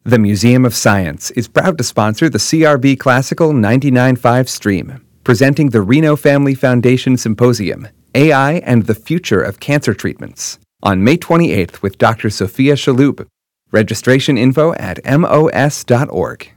The Museum of Science is proud to sponsor the CRB Classical 99.5 stream, presenting the Reno Family Foundation Symposium, AI and the Future of Cancer Treatments, on May 28th with Dr. Sophia Shaloub. Registration info at mos.org.